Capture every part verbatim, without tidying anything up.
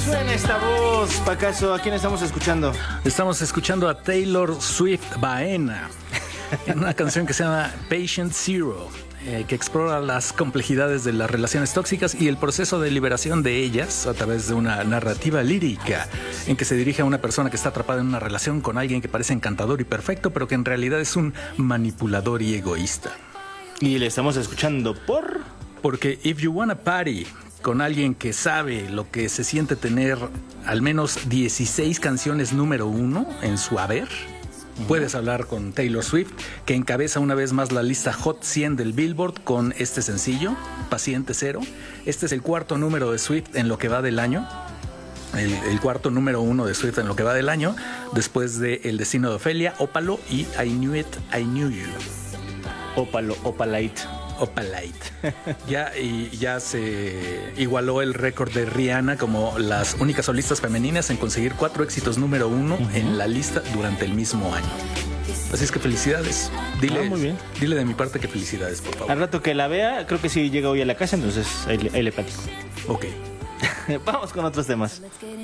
suena esta voz, Pacaso? ¿A quién estamos escuchando? Estamos escuchando a Taylor Swift Baena en una canción que se llama Patient Zero, eh, que explora las complejidades de las relaciones tóxicas y el proceso de liberación de ellas a través de una narrativa lírica en que se dirige a una persona que está atrapada en una relación con alguien que parece encantador y perfecto, pero que en realidad es un manipulador y egoísta. Y le estamos escuchando por... Porque If You Wanna Party con alguien que sabe lo que se siente tener al menos dieciséis canciones número uno en su haber, puedes hablar con Taylor Swift, que encabeza una vez más la lista Hot cien del Billboard con este sencillo, Paciente Cero. Este es el cuarto número de Swift en lo que va del año. El, el cuarto número uno de Swift en lo que va del año, después de El Destino de Ofelia, Ópalo y I Knew It, I Knew You. Ópalo, Opalite. Opalite. Ya, y ya se igualó el récord de Rihanna como las únicas solistas femeninas en conseguir cuatro éxitos número uno uh-huh. en la lista durante el mismo año. Así es que felicidades. Dile, ah, muy bien. Dile de mi parte que felicidades, por favor. Al rato que la vea, creo que sí llega hoy a la casa, entonces ahí, ahí le platico. Ok. Vamos con otros temas.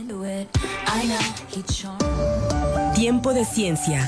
Tiempo de ciencia.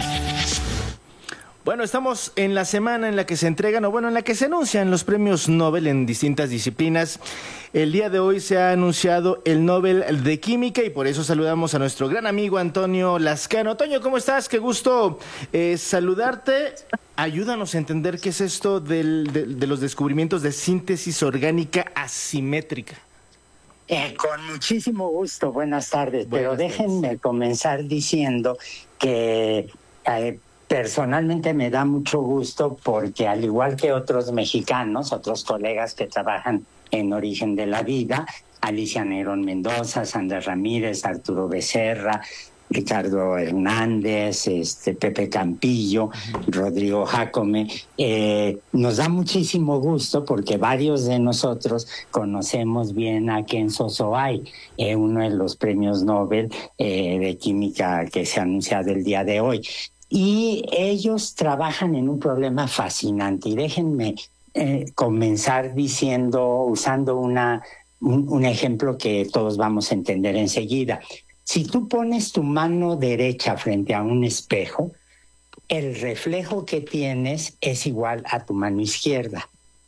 Bueno, estamos en la semana en la que se entregan, o bueno, en la que se anuncian los premios Nobel en distintas disciplinas. El día de hoy se ha anunciado el Nobel de Química y por eso saludamos a nuestro gran amigo Antonio Lascano. Toño, ¿cómo estás? Qué gusto eh, saludarte. Ayúdanos a entender qué es esto del, de, de los descubrimientos de síntesis orgánica asimétrica. Eh, con muchísimo gusto, buenas tardes. Buenas pero déjenme tardes. comenzar diciendo que... Eh, Personalmente me da mucho gusto porque al igual que otros mexicanos, otros colegas que trabajan en Origen de la Vida, Alicia Negrón Mendoza, Sandra Ramírez, Arturo Becerra, Ricardo Hernández, este, Pepe Campillo, uh-huh. Rodrigo Jacome, eh, nos da muchísimo gusto porque varios de nosotros conocemos bien a Ken Sosō-ai, eh, uno de los premios Nobel eh, de Química que se ha anunciado el día de hoy. Y ellos trabajan en un problema fascinante. Y déjenme eh, comenzar diciendo, usando una, un, un ejemplo que todos vamos a entender enseguida. Si tú pones tu mano derecha frente a un espejo, el reflejo que tienes es igual a tu mano izquierda.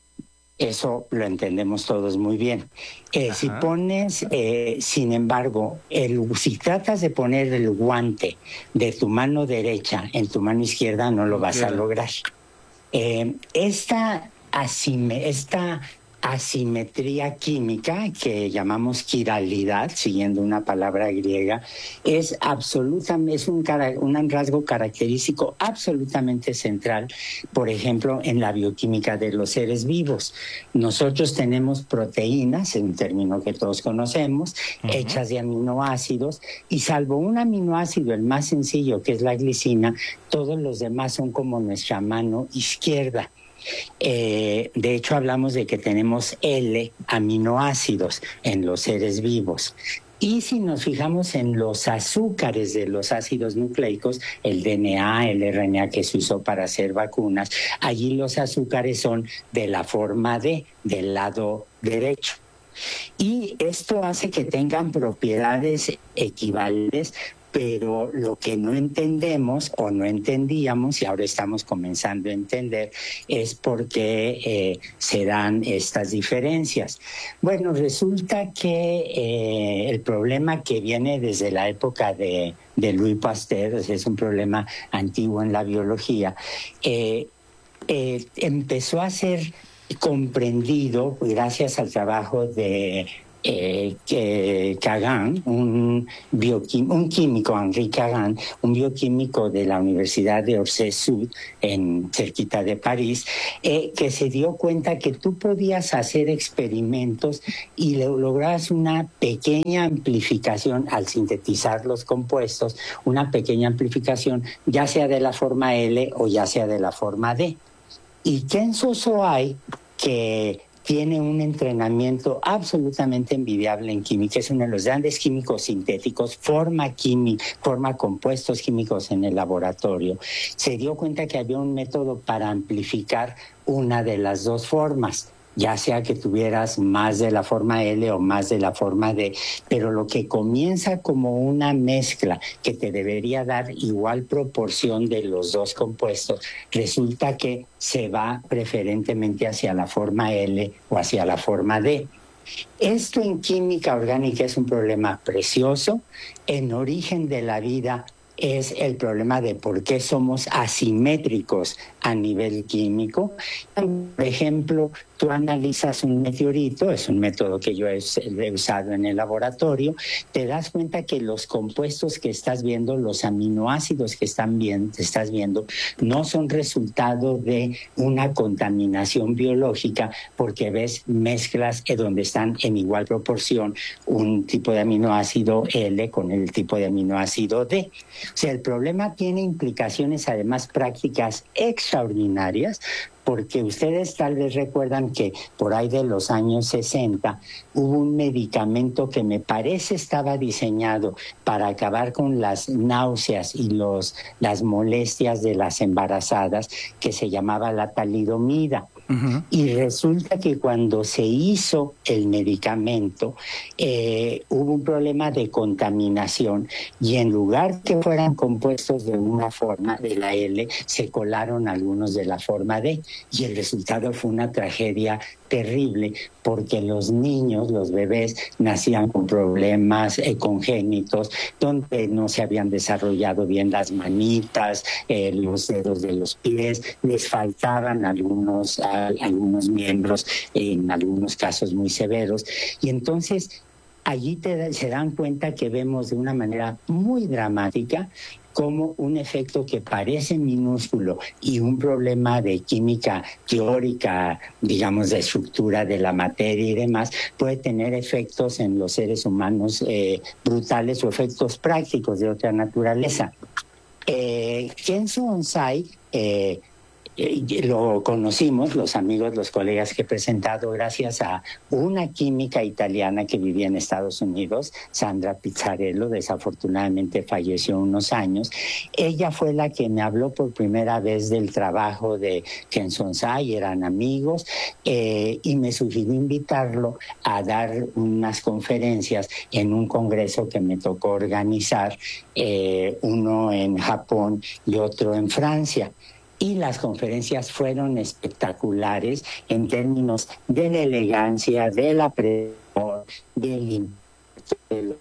Eso lo entendemos todos muy bien. Eh, si pones, eh, sin embargo, el, si tratas de poner el guante de tu mano derecha en tu mano izquierda, no lo vas a lograr. Eh, esta, asime, esta asimetría química, que llamamos quiralidad, siguiendo una palabra griega, es absolutamente, es un, un rasgo característico absolutamente central, por ejemplo, en la bioquímica de los seres vivos. Nosotros tenemos proteínas, un término que todos conocemos, uh-huh. hechas de aminoácidos, y salvo un aminoácido, el más sencillo, que es la glicina, todos los demás son como nuestra mano izquierda. Eh, de hecho, hablamos de que tenemos L aminoácidos en los seres vivos. Y si nos fijamos en los azúcares de los ácidos nucleicos, el D N A, el R N A que se usó para hacer vacunas, allí los azúcares son de la forma D, del lado derecho. Y esto hace que tengan propiedades equivalentes, pero lo que no entendemos o no entendíamos, y ahora estamos comenzando a entender, es por qué eh, se dan estas diferencias. Bueno, resulta que eh, el problema que viene desde la época de, de Louis Pasteur, es un problema antiguo en la biología, eh, eh, empezó a ser comprendido gracias al trabajo de Eh, que Kagan, un, bioquim- un químico, Henri Kagan, un bioquímico de la Universidad de Orsay-Sud, en cerquita de París, eh, que se dio cuenta que tú podías hacer experimentos y lo- logras una pequeña amplificación al sintetizar los compuestos, una pequeña amplificación, ya sea de la forma L o ya sea de la forma D. Y Ken Sosō-ai, que tiene un entrenamiento absolutamente envidiable en química, es uno de los grandes químicos sintéticos, forma, quimi, forma compuestos químicos en el laboratorio, se dio cuenta que había un método para amplificar una de las dos formas. ya sea que tuvieras más de la forma L o más de la forma D, pero lo que comienza como una mezcla que te debería dar igual proporción de los dos compuestos, resulta que se va preferentemente hacia la forma L o hacia la forma D. Esto en química orgánica es un problema precioso. En Origen de la Vida es el problema de por qué somos asimétricos a nivel químico. Por ejemplo, tú analizas un meteorito, es un método que yo he, he usado en el laboratorio, te das cuenta que los compuestos que estás viendo, los aminoácidos que están bien, estás viendo, no son resultado de una contaminación biológica, porque ves mezclas donde están en igual proporción un tipo de aminoácido L con el tipo de aminoácido D. O sea, el problema tiene implicaciones además prácticas extraordinarias, porque ustedes tal vez recuerdan que por ahí de los años sesenta hubo un medicamento que me parece estaba diseñado para acabar con las náuseas y los, las molestias de las embarazadas, que se llamaba la talidomida. Uh-huh. Y resulta que cuando se hizo el medicamento eh, hubo un problema de contaminación, y en lugar que fueran compuestos de una forma, de la L, se colaron algunos de la forma D, y el resultado fue una tragedia terrible, porque los niños, los bebés, nacían con problemas eh, congénitos, donde no se habían desarrollado bien las manitas, eh, los dedos de los pies, les faltaban algunos, a, algunos miembros, en algunos casos muy severos, y entonces allí te, se dan cuenta que vemos de una manera muy dramática como un efecto que parece minúsculo y un problema de química teórica, digamos, de estructura de la materia y demás, puede tener efectos en los seres humanos eh, brutales o efectos prácticos de otra naturaleza. Eh, Kenzo Onsai, eh, lo conocimos, los amigos, los colegas que he presentado, gracias a una química italiana que vivía en Estados Unidos, Sandra Pizzarello, desafortunadamente falleció unos años. Ella fue la que me habló por primera vez del trabajo de Kenzo Onsai, eran amigos, eh, y me sugirió invitarlo a dar unas conferencias en un congreso que me tocó organizar, eh, uno en Japón y otro en Francia. Y las conferencias fueron espectaculares en términos de la elegancia, de la presión, del impacto.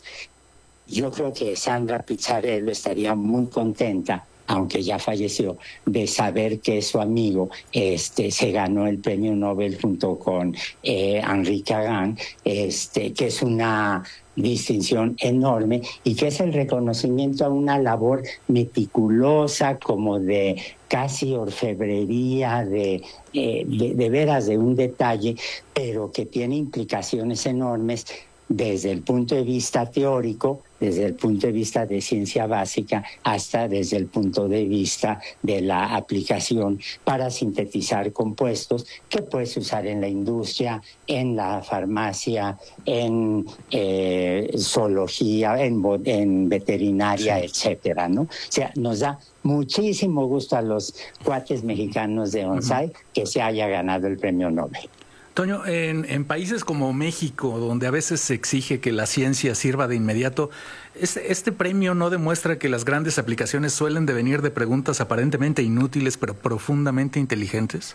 Yo creo que Sandra Pizzarello estaría muy contenta, aunque ya falleció, de saber que su amigo este, se ganó el premio Nobel junto con eh, Henri Cagan, este, que es una distinción enorme y que es el reconocimiento a una labor meticulosa, como de casi orfebrería, de, eh, de, de veras de un detalle, pero que tiene implicaciones enormes desde el punto de vista teórico, desde el punto de vista de ciencia básica, hasta desde el punto de vista de la aplicación para sintetizar compuestos que puedes usar en la industria, en la farmacia, en eh, zoología, en, en veterinaria, sí, etcétera, ¿no? O sea, nos da muchísimo gusto a los cuates mexicanos de Onsai uh-huh. que se haya ganado el premio Nobel. Toño, en, en países como México, donde a veces se exige que la ciencia sirva de inmediato, ¿este, este premio no demuestra que las grandes aplicaciones suelen devenir de preguntas aparentemente inútiles, pero profundamente inteligentes?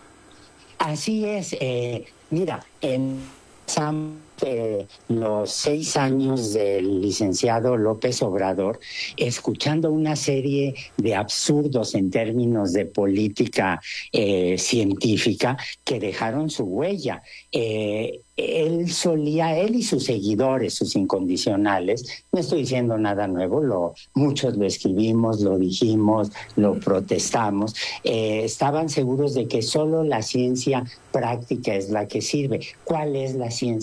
Así es. Eh, mira, en eh, los seis años del licenciado López Obrador, escuchando una serie de absurdos en términos de política eh, científica que dejaron su huella. Eh, él solía, él y sus seguidores, sus incondicionales, no estoy diciendo nada nuevo, lo, muchos lo escribimos, lo dijimos, lo protestamos, eh, estaban seguros de que solo la ciencia práctica es la que sirve. ¿Cuál es la ciencia práctica?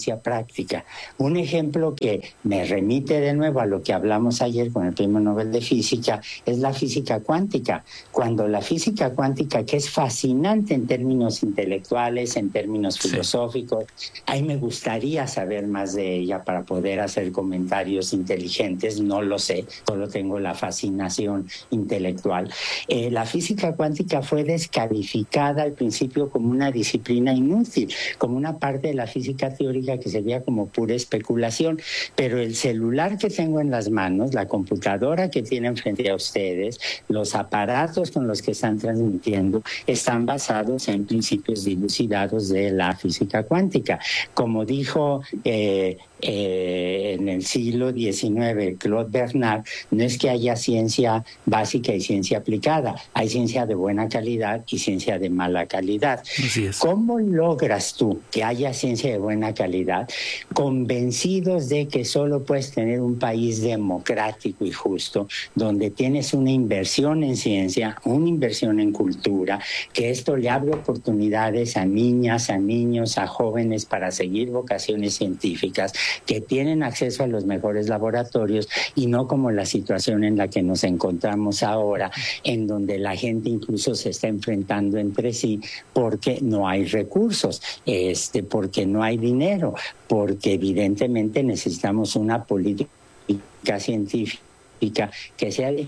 práctica. Un ejemplo que me remite de nuevo a lo que hablamos ayer con el Premio Nobel de Física es la física cuántica. Cuando la física cuántica, que es fascinante en términos intelectuales, en términos filosóficos, sí. Ahí me gustaría saber más de ella para poder hacer comentarios inteligentes, no lo sé, solo tengo la fascinación intelectual. Eh, la física cuántica fue descalificada al principio como una disciplina inútil, como una parte de la física teórica que se veía como pura especulación, pero el celular que tengo en las manos, la computadora que tienen frente a ustedes, los aparatos con los que están transmitiendo, están basados en principios dilucidados de la física cuántica. Como dijo eh, eh, en el siglo diecinueve Claude Bernard, no es que haya ciencia básica y ciencia aplicada, hay ciencia de buena calidad y ciencia de mala calidad. Así es. ¿Cómo logras tú que haya ciencia de buena calidad, convencidos de que solo puedes tener un país democrático y justo, donde tienes una inversión en ciencia, una inversión en cultura, que esto le abre oportunidades a niñas, a niños, a jóvenes para seguir vocaciones científicas, que tienen acceso a los mejores laboratorios y no como la situación en la que nos encontramos ahora, en donde la gente incluso se está enfrentando entre sí porque no hay recursos, este, porque no hay dinero, porque evidentemente necesitamos una política científica que sea de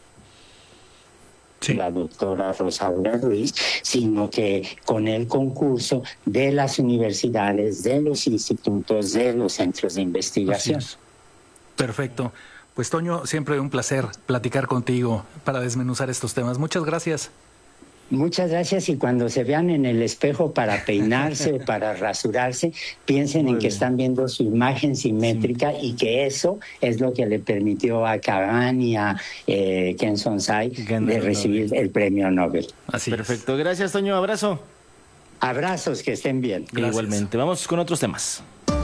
sí. la doctora Rosaura Ruiz, sino que con el concurso de las universidades, de los institutos, de los centros de investigación. Perfecto. Pues Toño, siempre un placer platicar contigo para desmenuzar estos temas. Muchas gracias. Muchas gracias, y cuando se vean en el espejo para peinarse o para rasurarse, piensen Muy en que bien. Están viendo su imagen simétrica, sí. y que eso es lo que le permitió a Kagan y a eh, Ken Sonsai de recibir Nobel. El premio Nobel. Así Perfecto, es. Gracias Toño, abrazo. Abrazos, que estén bien. Gracias. Igualmente, vamos con otros temas.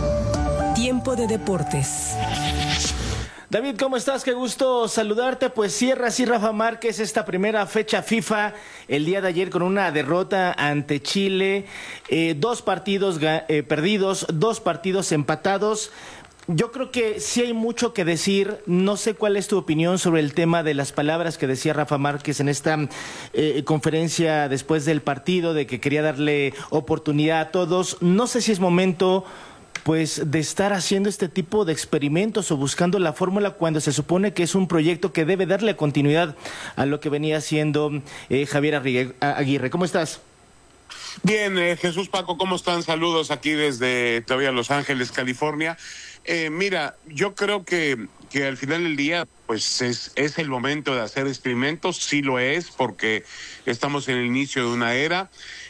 Tiempo de deportes. David, ¿cómo estás? Qué gusto saludarte. Pues cierra así Rafa Márquez esta primera fecha FIFA el día de ayer con una derrota ante Chile, eh, dos partidos eh, perdidos, dos partidos empatados. Yo creo que sí hay mucho que decir. No sé cuál es tu opinión sobre el tema de las palabras que decía Rafa Márquez en esta eh, conferencia después del partido, de que quería darle oportunidad a todos. No sé si es momento pues de estar haciendo este tipo de experimentos o buscando la fórmula cuando se supone que es un proyecto que debe darle continuidad a lo que venía haciendo eh, Javier Aguirre. ¿Cómo estás? Bien, eh, Jesús, Paco, ¿cómo están? Saludos aquí desde todavía Los Ángeles, California. Eh, mira, yo creo que, que al final del día pues es, es el momento de hacer experimentos, sí lo es, porque estamos en el inicio de una era.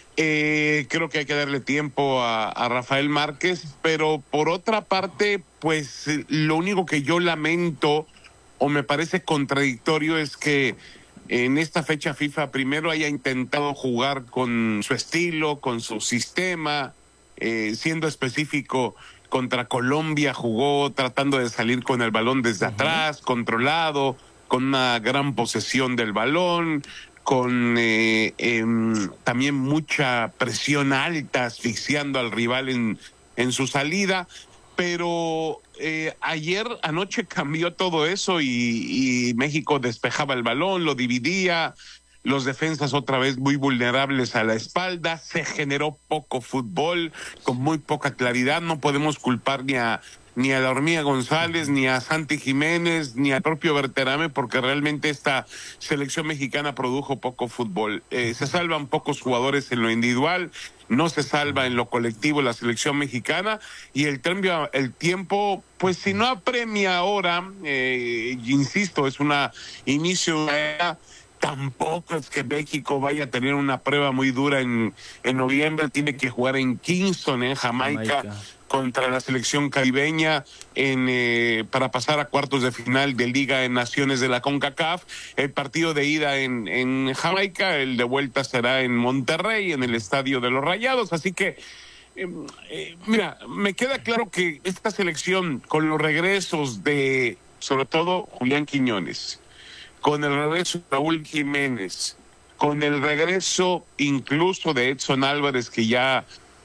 Eh, creo que hay que darle tiempo a, a Rafael Márquez, pero por otra parte, pues lo único que yo lamento o me parece contradictorio es que en esta fecha FIFA primero haya intentado jugar con su estilo, con su sistema, eh, siendo específico, contra Colombia jugó tratando de salir con el balón desde uh-huh. atrás, controlado, con una gran posesión del balón, con eh, eh, también mucha presión alta, asfixiando al rival en, en su salida, pero eh, ayer, anoche cambió todo eso y, y México despejaba el balón, lo dividía, los defensas otra vez muy vulnerables a la espalda, se generó poco fútbol, con muy poca claridad. No podemos culpar ni a ni a la Hormiga González, ni a Santi Jiménez, ni al propio Berterame, porque realmente esta selección mexicana produjo poco fútbol. Eh, se salvan pocos jugadores en lo individual, no se salva en lo colectivo la selección mexicana, y el, cambio, el tiempo, pues si no apremia ahora, eh, insisto, es una inicio de una era. Tampoco es que México vaya a tener una prueba muy dura en, en noviembre, tiene que jugar en Kingston, en Jamaica, Jamaica. contra la selección caribeña en, eh, para pasar a cuartos de final de Liga de Naciones de la CONCACAF. El partido de ida en, en Jamaica, el de vuelta será en Monterrey, en el Estadio de los Rayados, así que eh, eh, mira, me queda claro que esta selección, con los regresos de, sobre todo, Julián Quiñones, con el regreso de Raúl Jiménez, con el regreso incluso de Edson Álvarez, que ya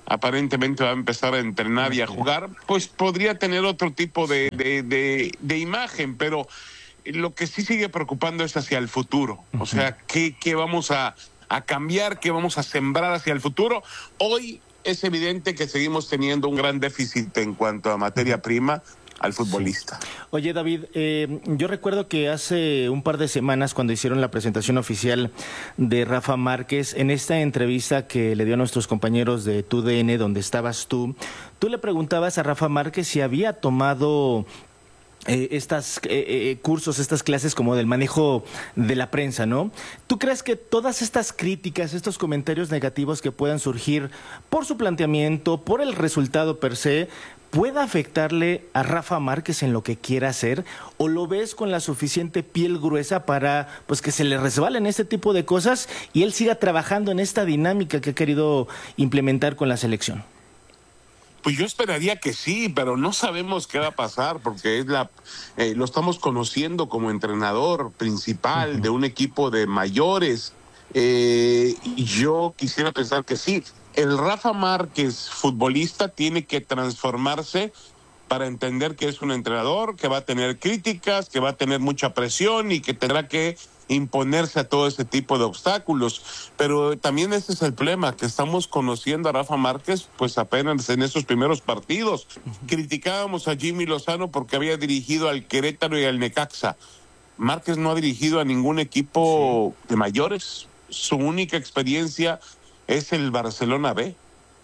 aparentemente va a empezar a entrenar y a jugar, pues podría tener otro tipo de, de, de, de imagen, pero lo que sí sigue preocupando es hacia el futuro. O sea, ¿qué, qué vamos a, a cambiar? ¿Qué vamos a sembrar hacia el futuro? Hoy es evidente que seguimos teniendo un gran déficit en cuanto a materia prima al futbolista. Sí. Oye, David, eh, yo recuerdo que hace un par de semanas, cuando hicieron la presentación oficial de Rafa Márquez, en esta entrevista que le dio a nuestros compañeros de T U D N, donde estabas tú, tú le preguntabas a Rafa Márquez si había tomado Eh, estas eh, eh, cursos, estas clases como del manejo de la prensa, ¿no? ¿Tú crees que todas estas críticas, estos comentarios negativos que puedan surgir por su planteamiento, por el resultado per se, pueda afectarle a Rafa Márquez en lo que quiera hacer? ¿O lo ves con la suficiente piel gruesa para pues que se le resbalen este tipo de cosas y él siga trabajando en esta dinámica que ha querido implementar con la selección? Pues yo esperaría que sí, pero no sabemos qué va a pasar porque es la eh, lo estamos conociendo como entrenador principal uh-huh. de un equipo de mayores. Eh, y yo quisiera pensar que sí. El Rafa Márquez futbolista tiene que transformarse para entender que es un entrenador, que va a tener críticas, que va a tener mucha presión y que tendrá que imponerse a todo ese tipo de obstáculos. Pero también ese es el problema, que estamos conociendo a Rafa Márquez pues apenas en esos primeros partidos. Uh-huh. Criticábamos a Jimmy Lozano porque había dirigido al Querétaro y al Necaxa. Márquez no ha dirigido a ningún equipo sí. de mayores. Su única experiencia es el Barcelona B.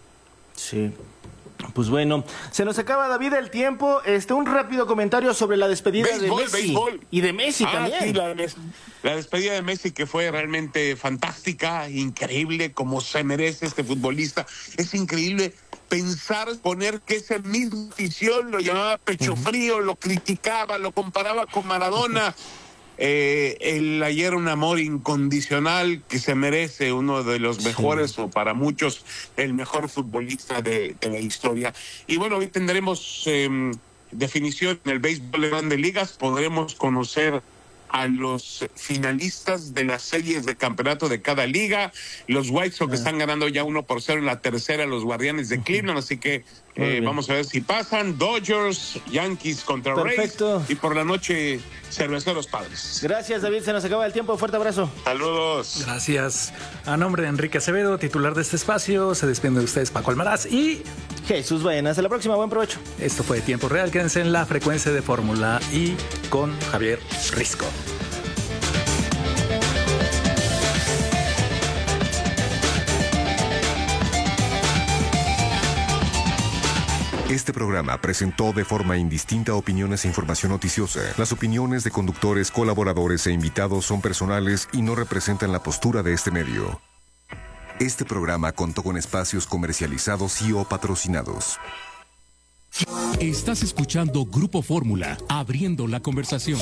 Sí. Pues bueno, se nos acaba, David, el tiempo. Este, un rápido comentario sobre la despedida béisbol, de Messi. Béisbol. Y de Messi ah, también. Sí, la, la despedida de Messi, que fue realmente fantástica, increíble, como se merece este futbolista. Es increíble pensar, poner que ese mismo afición lo llamaba pecho uh-huh. frío, lo criticaba, lo comparaba con Maradona. Eh, el ayer un amor incondicional que se merece, uno de los mejores sí. o para muchos el mejor futbolista de, de la historia. Y bueno, hoy tendremos eh, definición en el béisbol de Grandes Ligas, podremos conocer a los finalistas de las series de campeonato de cada liga. Los White Sox uh-huh. están ganando ya uno por cero en la tercera, los Guardianes de Cleveland, así que eh, vamos a ver si pasan. Dodgers, Yankees contra Perfecto. Rays y por la noche Cerveceros Padres. Gracias, David, se nos acaba el tiempo, fuerte abrazo. Saludos. Gracias. A nombre de Enrique Acevedo, titular de este espacio, se despide de ustedes Paco Almaraz y Jesús Baena. Hasta la próxima, buen provecho. Esto fue Tiempo Real, quédense en la frecuencia de Fórmula y con Javier Risco. Este programa presentó de forma indistinta opiniones e información noticiosa. Las opiniones de conductores, colaboradores e invitados son personales y no representan la postura de este medio. Este programa contó con espacios comercializados y o patrocinados. Estás escuchando Grupo Fórmula, abriendo la conversación.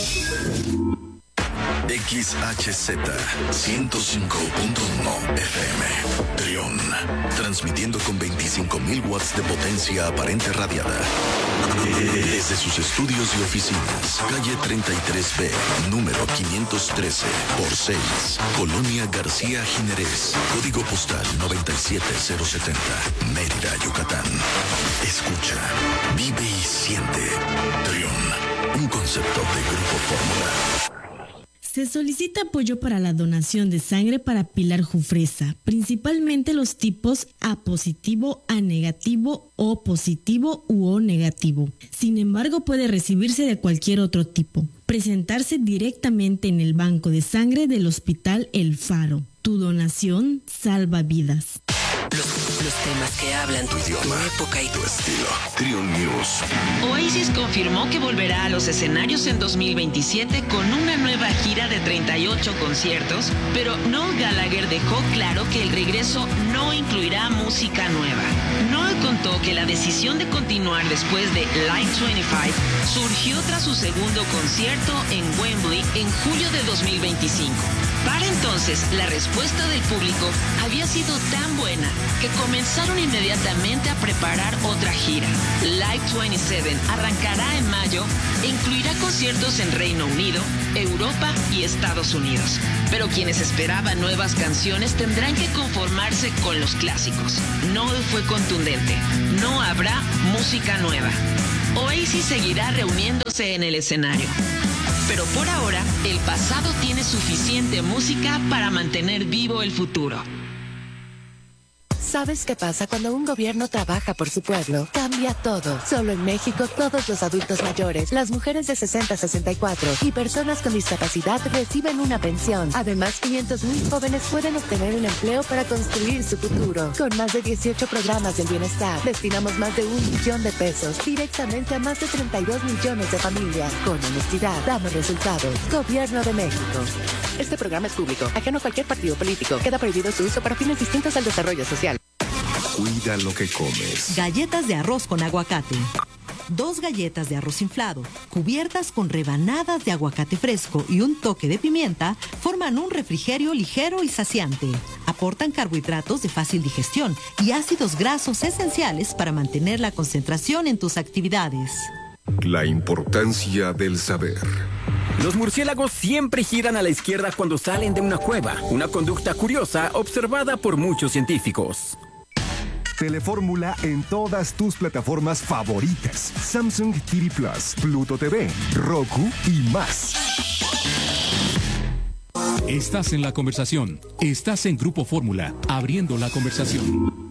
X H Z ciento cinco punto uno F M Trión, transmitiendo con veinticinco mil watts de potencia aparente radiada desde sus estudios y oficinas, calle treinta y tres B, número quinientos trece por seis, Colonia García Jiménez, código postal noventa y siete cero setenta, Mérida, Yucatán. Escucha, vive y siente. Trión, un concepto de Grupo Fórmula. Se solicita apoyo para la donación de sangre para Pilar Jufresa, principalmente los tipos A positivo, A negativo, O positivo u O negativo. Sin embargo, puede recibirse de cualquier otro tipo. Presentarse directamente en el banco de sangre del Hospital El Faro. Tu donación salva vidas. Los, los temas que hablan tu idioma, tu época y tu estilo. Trión News. Oasis confirmó que volverá a los escenarios en dos mil veintisiete con una nueva gira de treinta y ocho conciertos, pero Noel Gallagher dejó claro que el regreso no incluirá música nueva. Noel contó que la decisión de continuar después de Live veinticinco surgió tras su segundo concierto en Wembley en julio de dos mil veinticinco. Para entonces, la respuesta del público había sido tan buena que comenzaron inmediatamente a preparar otra gira. Live veintisiete arrancará en mayo e incluirá conciertos en Reino Unido, Europa y Estados Unidos. Pero quienes esperaban nuevas canciones tendrán que conformarse con los clásicos. No fue contundente. No habrá música nueva. Oasis seguirá reuniéndose en el escenario. Pero por ahora, el pasado tiene suficiente música para mantener vivo el futuro. ¿Sabes qué pasa cuando un gobierno trabaja por su pueblo? Cambia todo. Solo en México, todos los adultos mayores, las mujeres de sesenta a sesenta y cuatro y personas con discapacidad reciben una pensión. Además, quinientos mil jóvenes pueden obtener un empleo para construir su futuro. Con más de dieciocho programas del bienestar, destinamos más de un millón de pesos directamente a más de treinta y dos millones de familias. Con honestidad, damos resultados. Gobierno de México. Este programa es público, ajeno a cualquier partido político. Queda prohibido su uso para fines distintos al desarrollo social. Cuida lo que comes. Galletas de arroz con aguacate. Dos galletas de arroz inflado, cubiertas con rebanadas de aguacate fresco y un toque de pimienta, forman un refrigerio ligero y saciante. Aportan carbohidratos de fácil digestión y ácidos grasos esenciales para mantener la concentración en tus actividades. La importancia del saber. Los murciélagos siempre giran a la izquierda cuando salen de una cueva, una conducta curiosa observada por muchos científicos. Telefórmula en todas tus plataformas favoritas. Samsung T V Plus, Pluto T V, Roku y más. Estás en la conversación. Estás en Grupo Fórmula, abriendo la conversación.